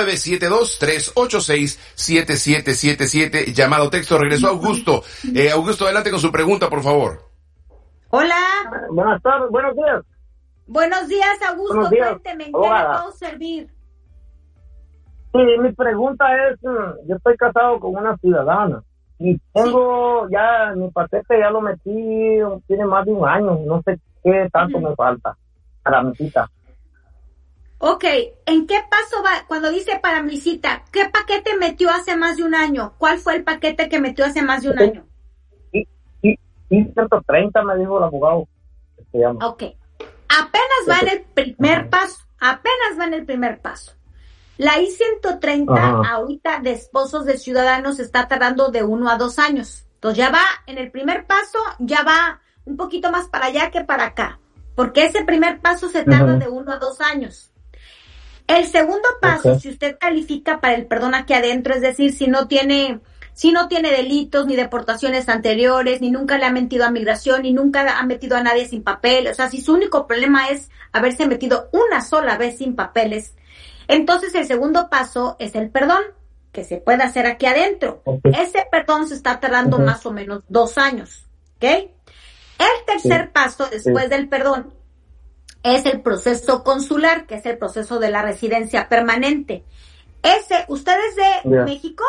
972-386-7777, llamado texto. Regresó Augusto. Augusto, adelante con su pregunta, por favor. Hola. Buenas tardes, buenos días. Buenos días, Augusto. Buenos días, cuénteme, ¿en qué le puedo servir? Sí, mi pregunta es, yo estoy casado con una ciudadana. Y tengo ya, mi paquete ya lo metí, tiene más de un año, no sé qué tanto me falta para mi cita. Ok, ¿en qué paso va? Cuando dice para mi cita, ¿qué paquete metió hace más de un año? ¿Cuál fue el paquete que metió hace más de un año? Y 130 me dijo el abogado que se llama. Ok, apenas va en el primer paso. La I-130 ahorita de esposos de ciudadanos está tardando de 1 a 2 años. Entonces ya va en el primer paso, ya va un poquito más para allá que para acá. Porque ese primer paso se tarda de 1 a 2 años. El segundo paso, si usted califica para el perdón aquí adentro, es decir, si no tiene delitos ni deportaciones anteriores, ni nunca le ha mentido a migración, ni nunca ha metido a nadie sin papel, o sea, si su único problema es haberse metido una sola vez sin papeles, entonces el segundo paso es el perdón, que se puede hacer aquí adentro. Ese perdón se está tardando más o menos 2 años, ¿ok? El tercer paso después del perdón es el proceso consular, que es el proceso de la residencia permanente. ¿Usted es de México?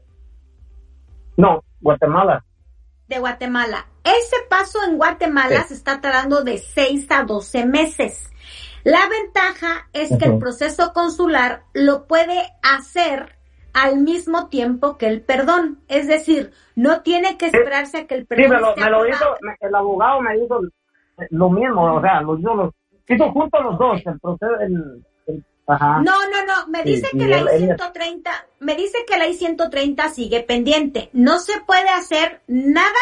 No, Guatemala. De Guatemala. Ese paso en Guatemala se está tardando de 6 a 12 meses. La ventaja es que el proceso consular lo puede hacer al mismo tiempo que el perdón. Es decir, no tiene que esperarse a que el perdón me lo hizo, el abogado me hizo lo mismo, o sea, hizo juntos los dos, el proceso, ajá. No, me dice que la I-130 sigue pendiente. No se puede hacer nada,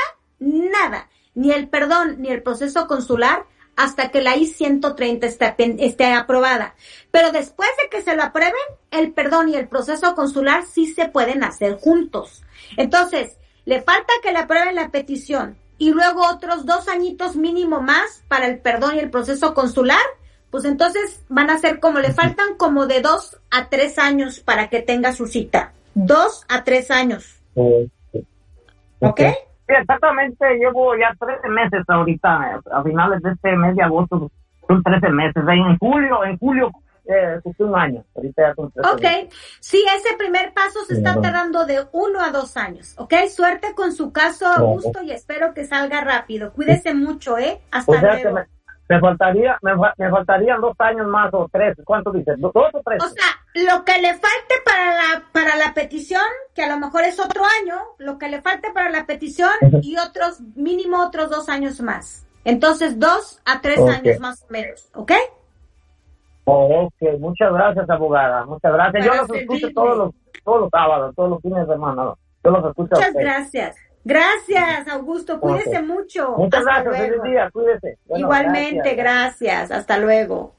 ni el perdón, ni el proceso consular, hasta que la I-130 esté aprobada. Pero después de que se lo aprueben, el perdón y el proceso consular sí se pueden hacer juntos. Entonces, le falta que le aprueben la petición y luego otros 2 añitos mínimo más para el perdón y el proceso consular, pues entonces van a ser como, le faltan como de 2 a 3 años para que tenga su cita. 2 a 3 años. ¿Ok? Sí, exactamente, llevo ya 13 meses ahorita, a finales de este mes de agosto, son 13 meses. En julio, cumplí un año, ahorita ya son 13 meses. Sí, ese primer paso se está tardando de 1 a 2 años, ¿ok? Suerte con su caso, Augusto, y espero que salga rápido. Cuídese mucho, Hasta luego. Me faltarían 2 años más o 3. ¿Cuánto dices? 2 o 3. O sea, lo que le falte para la petición, que a lo mejor es otro año, lo que le falte para la petición y mínimo otros 2 años más. Entonces, 2 a 3 años más o menos, ¿ok? Ok, muchas gracias, abogada. Muchas gracias. Yo los escucho todos los sábados, todos los fines de semana. Yo los escucho. Muchas gracias. Gracias, Augusto. Cuídese mucho. Muchas gracias. Feliz día. Cuídese. Bueno, igualmente, gracias. Hasta luego.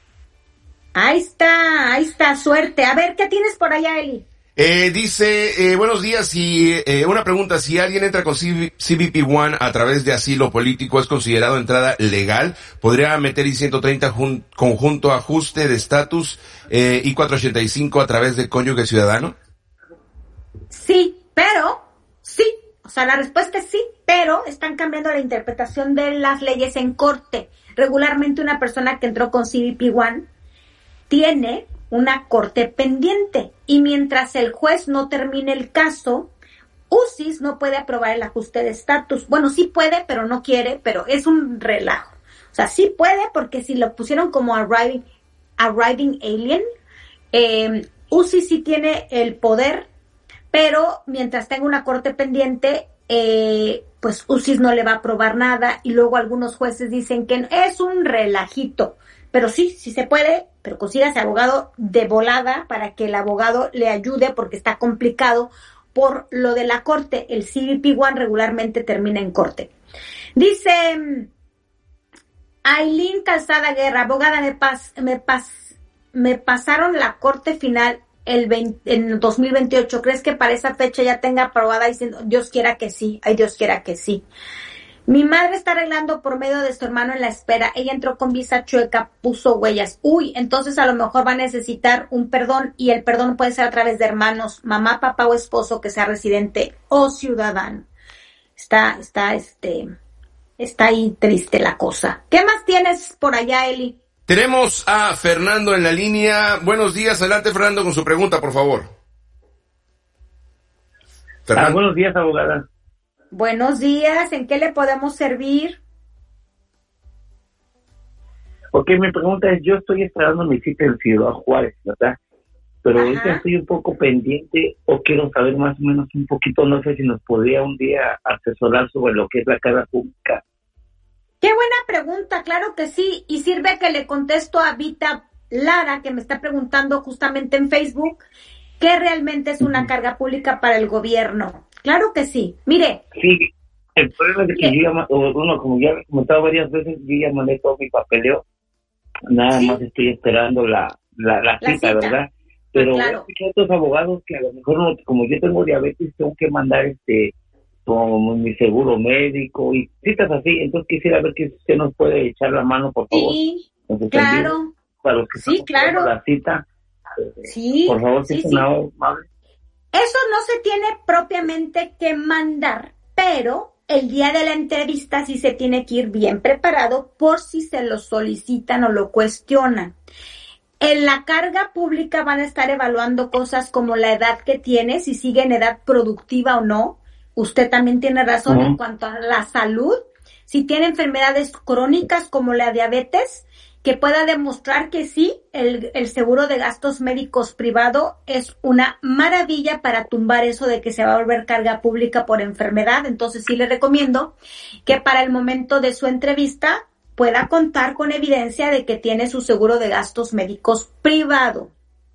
Ahí está. Suerte. A ver, ¿qué tienes por allá, Eli? Dice, buenos días, una pregunta, si alguien entra con CBP One a través de asilo político, ¿es considerado entrada legal? ¿Podría meter I-130 conjunto ajuste de estatus I-485 a través de cónyuge ciudadano? Sí, pero, sí. O sea, la respuesta es sí, pero están cambiando la interpretación de las leyes en corte. Regularmente una persona que entró con CBP One tiene una corte pendiente y mientras el juez no termine el caso, UCIS no puede aprobar el ajuste de estatus. Bueno, sí puede, pero no quiere, pero es un relajo. O sea, sí puede porque si lo pusieron como arriving alien, UCIS sí tiene el poder, pero mientras tenga una corte pendiente, pues UCIS no le va a aprobar nada y luego algunos jueces dicen que es un relajito. Pero sí se puede, pero consígase abogado de volada para que el abogado le ayude porque está complicado por lo de la corte. El CBP One regularmente termina en corte. Dice Aileen Calzada Guerra, abogada, me pasaron la corte final en 2028. ¿Crees que para esa fecha ya tenga aprobada? Diciendo, Dios quiera que sí, ay, Dios quiera que sí. Mi madre está arreglando por medio de su hermano en la espera. Ella entró con visa chueca, puso huellas. Uy, entonces a lo mejor va a necesitar un perdón, y el perdón puede ser a través de hermanos, mamá, papá o esposo que sea residente o ciudadano. Está ahí triste la cosa. ¿Qué más tienes por allá, Eli? Tenemos a Fernando en la línea. Buenos días, adelante Fernando con su pregunta, por favor. Fernando. Buenos días, abogada. Buenos días, ¿en qué le podemos servir? Ok, mi pregunta es, yo estoy esperando mi cita en Ciudad Juárez, ¿verdad? Pero ahorita estoy un poco pendiente o quiero saber más o menos un poquito, no sé si nos podría un día asesorar sobre lo que es la carga pública. Qué buena pregunta, claro que sí, y sirve que le contesto a Vita Lara, que me está preguntando justamente en Facebook, ¿qué realmente es una carga pública para el gobierno? Claro que sí. Mire. Sí, el problema es que yo como ya he comentado varias veces, yo ya mandé todo mi papeleo. Nada más estoy esperando la cita, ¿verdad? Pero claro. Hay otros abogados que a lo mejor, como yo tengo diabetes, tengo que mandar con mi seguro médico y citas así. Entonces quisiera ver que usted nos puede echar la mano, por favor. Sí, claro. Para los que sí, claro. La cita. Sí. Por favor, si es una amable. Eso no se tiene propiamente que mandar, pero el día de la entrevista sí se tiene que ir bien preparado por si se lo solicitan o lo cuestionan. En la carga pública van a estar evaluando cosas como la edad que tiene, si sigue en edad productiva o no. Usted también tiene razón en cuanto a la salud. Si tiene enfermedades crónicas como la diabetes, que pueda demostrar que sí, el seguro de gastos médicos privado es una maravilla para tumbar eso de que se va a volver carga pública por enfermedad. Entonces sí le recomiendo que para el momento de su entrevista pueda contar con evidencia de que tiene su seguro de gastos médicos privado.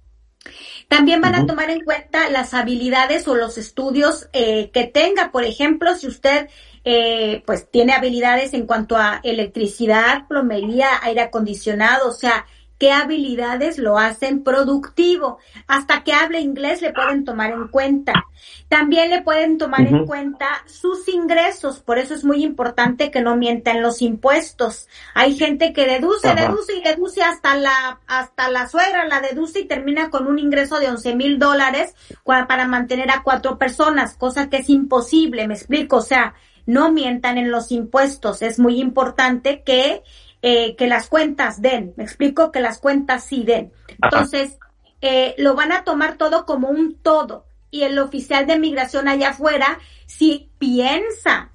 También van a tomar en cuenta las habilidades o los estudios que tenga. Por ejemplo, si usted pues tiene habilidades en cuanto a electricidad, plomería, aire acondicionado, o sea, qué habilidades lo hacen productivo. Hasta que hable inglés le pueden tomar en cuenta. También le pueden tomar en cuenta sus ingresos. Por eso es muy importante que no mientan los impuestos. Hay gente que deduce hasta la suegra la deduce y termina con un ingreso de $11,000 para mantener a 4 personas, cosa que es imposible, me explico. O sea, no mientan en los impuestos. Es muy importante que las cuentas den. Me explico, que las cuentas sí den. Entonces, lo van a tomar todo como un todo. Y el oficial de migración allá afuera, si piensa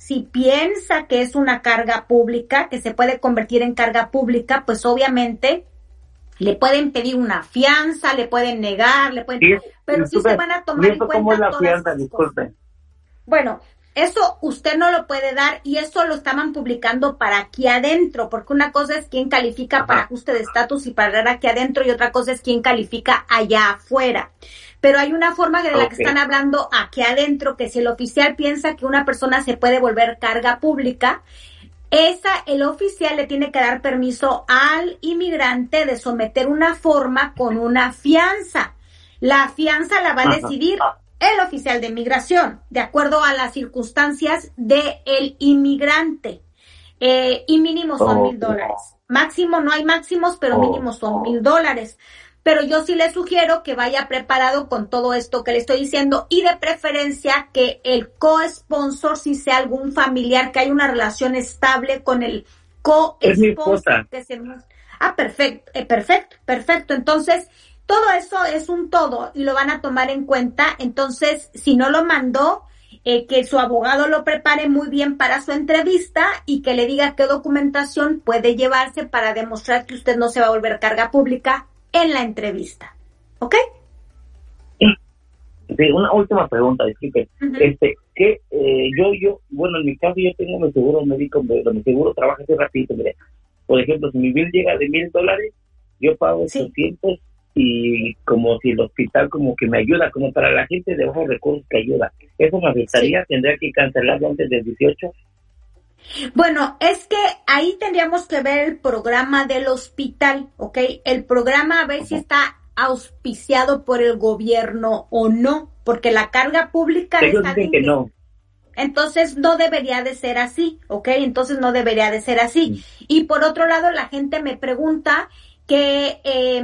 que es una carga pública, que se puede convertir en carga pública, pues obviamente le pueden pedir una fianza, le pueden negar, pero sí se van a tomar en cuenta. ¿Cómo es la fianza? Disculpe. Bueno, eso usted no lo puede dar y eso lo estaban publicando para aquí adentro, porque una cosa es quién califica para ajuste de estatus y para dar aquí adentro y otra cosa es quién califica allá afuera. Pero hay una forma de la que están hablando aquí adentro, que si el oficial piensa que una persona se puede volver carga pública, el oficial le tiene que dar permiso al inmigrante de someter una forma con una fianza. La fianza la va a decidir el oficial de migración, de acuerdo a las circunstancias del inmigrante. Y mínimo son $1,000. Máximo no hay máximos, pero mínimo son $1,000. Pero yo sí le sugiero que vaya preparado con todo esto que le estoy diciendo y de preferencia que el co-sponsor, si sea algún familiar, que haya una relación estable con el co-sponsor. Es mi esposa. Perfecto. Entonces, todo eso es un todo y lo van a tomar en cuenta. Entonces, si no lo mandó, que su abogado lo prepare muy bien para su entrevista y que le diga qué documentación puede llevarse para demostrar que usted no se va a volver carga pública en la entrevista. ¿Ok? Sí, una última pregunta, disculpe. Bueno, en mi caso yo tengo mi seguro médico, pero mi seguro trabaja así rapidito, mire. Por ejemplo, si mi bill llega de $1,000, yo pago 800 y como si el hospital como que me ayuda, como para la gente de bajos recursos que ayuda. ¿Eso me afectaría? ¿Tendría que cancelarlo antes del 18? Bueno, es que ahí tendríamos que ver el programa del hospital, ¿ok? El programa a ver si está auspiciado por el gobierno o no, porque la carga pública ellos dicen que no. Entonces no debería de ser así, ¿ok? Entonces no debería de ser así. Y por otro lado, la gente me pregunta que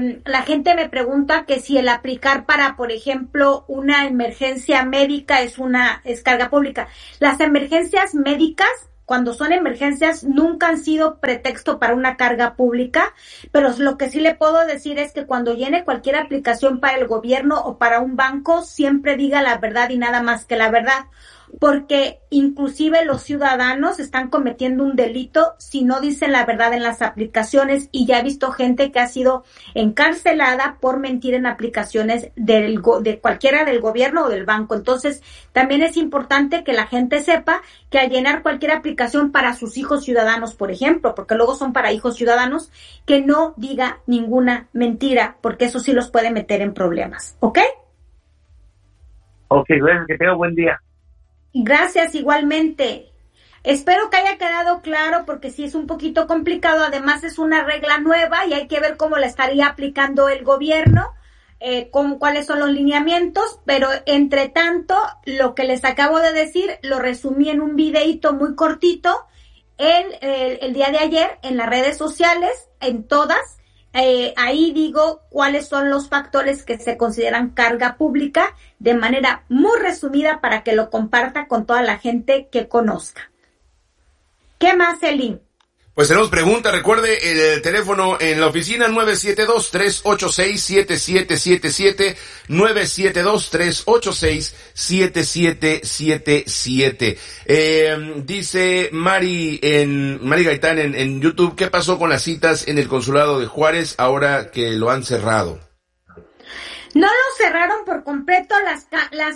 si el aplicar para, por ejemplo, una emergencia médica es carga pública. Las emergencias médicas, cuando son emergencias, nunca han sido pretexto para una carga pública, pero lo que sí le puedo decir es que cuando llene cualquier aplicación para el gobierno o para un banco, siempre diga la verdad y nada más que la verdad, porque inclusive los ciudadanos están cometiendo un delito si no dicen la verdad en las aplicaciones, y ya he visto gente que ha sido encarcelada por mentir en aplicaciones de cualquiera del gobierno o del banco. Entonces, también es importante que la gente sepa que al llenar cualquier aplicación para sus hijos ciudadanos, por ejemplo, porque luego son para hijos ciudadanos, que no diga ninguna mentira, porque eso sí los puede meter en problemas, ¿ok? Ok, bueno, que tenga buen día. Gracias, igualmente. Espero que haya quedado claro, porque sí es un poquito complicado. Además es una regla nueva y hay que ver cómo la estaría aplicando el gobierno, cuáles son los lineamientos, pero entre tanto, lo que les acabo de decir, lo resumí en un videíto muy cortito el día de ayer en las redes sociales, en todas. Ahí digo cuáles son los factores que se consideran carga pública de manera muy resumida para que lo comparta con toda la gente que conozca. ¿Qué más, Eli? Pues tenemos pregunta, recuerde el teléfono en la oficina 972-386-7777, 972-386-7777. Dice Mari Gaitán en YouTube, ¿qué pasó con las citas en el consulado de Juárez ahora que lo han cerrado? No lo cerraron por completo, las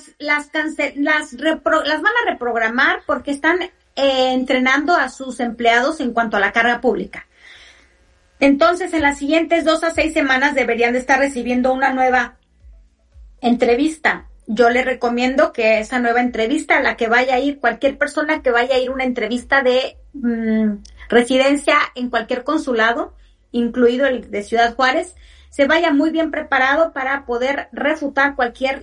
van a reprogramar porque están entrenando a sus empleados en cuanto a la carga pública. Entonces, en las siguientes 2 a 6 semanas deberían de estar recibiendo una nueva entrevista. Yo le recomiendo que esa nueva entrevista, a la que vaya a ir, cualquier persona que vaya a ir a una entrevista de residencia en cualquier consulado, incluido el de Ciudad Juárez, se vaya muy bien preparado para poder refutar cualquier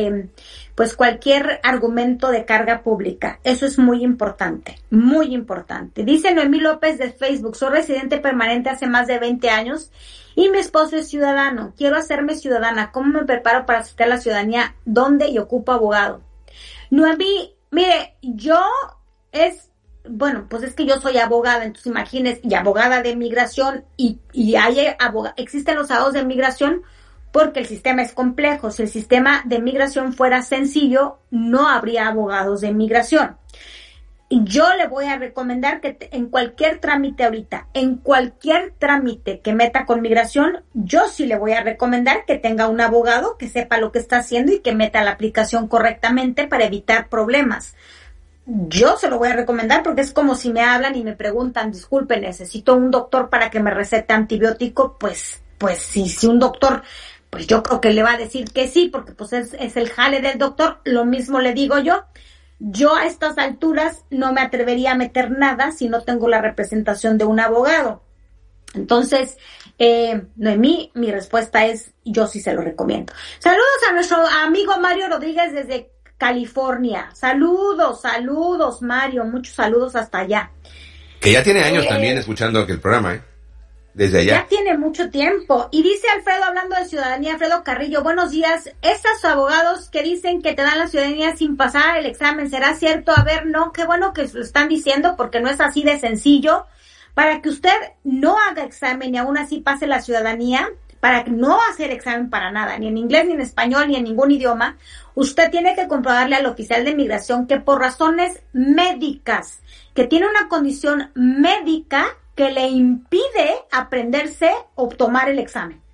argumento de carga pública. Eso es muy importante, muy importante. Dice Noemí López de Facebook, soy residente permanente hace más de 20 años y mi esposo es ciudadano. Quiero hacerme ciudadana. ¿Cómo me preparo para aceptar la ciudadanía? ¿Dónde? Y ocupo abogado. Noemí, mire, pues es que yo soy abogada, entonces imagínese, y abogada de migración, y existen los abogados de migración porque el sistema es complejo. Si el sistema de migración fuera sencillo, no habría abogados de migración. Y yo le voy a recomendar que en cualquier trámite ahorita, en cualquier trámite que meta con migración, yo sí le voy a recomendar que tenga un abogado que sepa lo que está haciendo y que meta la aplicación correctamente para evitar problemas. Yo se lo voy a recomendar porque es como si me hablan y me preguntan, disculpe, necesito un doctor para que me recete antibiótico, pues si un doctor, pues yo creo que le va a decir que sí, porque pues es el jale del doctor. Lo mismo le digo yo. Yo a estas alturas no me atrevería a meter nada si no tengo la representación de un abogado. Entonces, Noemí, mi respuesta es, yo sí se lo recomiendo. Saludos a nuestro amigo Mario Rodríguez desde California. Saludos, Mario, muchos saludos hasta allá. Que ya tiene años también escuchando aquel programa, desde allá. Ya tiene mucho tiempo. Y dice Alfredo, hablando de ciudadanía, Alfredo Carrillo, buenos días. Esos abogados que dicen que te dan la ciudadanía sin pasar el examen, ¿será cierto? A ver, no, qué bueno que lo están diciendo porque no es así de sencillo. Para que usted no haga examen y aún así pase la ciudadanía, para no hacer examen para nada, ni en inglés, ni en español, ni en ningún idioma, usted tiene que comprobarle al oficial de migración que por razones médicas, que tiene una condición médica que le impide aprenderse o tomar el examen.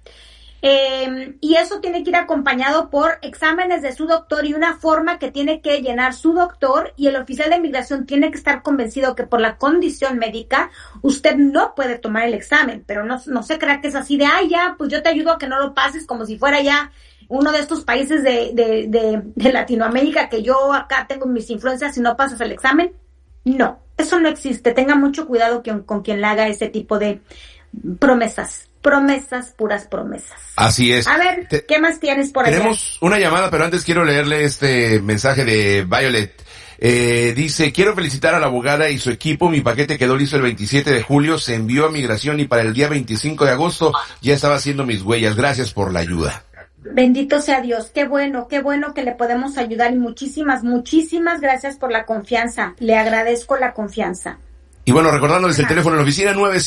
Y eso tiene que ir acompañado por exámenes de su doctor y una forma que tiene que llenar su doctor, y el oficial de migración tiene que estar convencido que por la condición médica usted no puede tomar el examen, pero no se crea que es así de, ya, pues yo te ayudo a que no lo pases, como si fuera ya uno de estos países de Latinoamérica que yo acá tengo mis influencias y no pasas el examen. No, Eso no existe. Tenga mucho cuidado con quien le haga ese tipo de promesas. Promesas, puras promesas. Así es. A ver, ¿qué más tienes por allá? Tenemos una llamada, pero antes quiero leerle este mensaje de Violet. Dice, quiero felicitar a la abogada y su equipo. Mi paquete quedó listo el 27 de julio, se envió a migración y para el día 25 de agosto ya estaba haciendo mis huellas. Gracias por la ayuda. Bendito sea Dios, qué bueno que le podemos ayudar y muchísimas gracias por la confianza. Le agradezco la confianza. Y bueno, recordándoles el teléfono en la oficina 9